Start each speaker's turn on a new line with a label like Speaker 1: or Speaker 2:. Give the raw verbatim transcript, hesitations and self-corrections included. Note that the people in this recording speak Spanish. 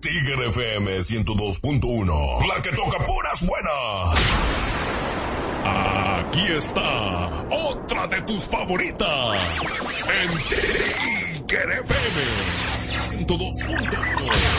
Speaker 1: Tigre F M ciento dos punto uno, la que toca puras buenas. Aquí está otra de tus favoritas en Tigre F M ciento dos punto uno.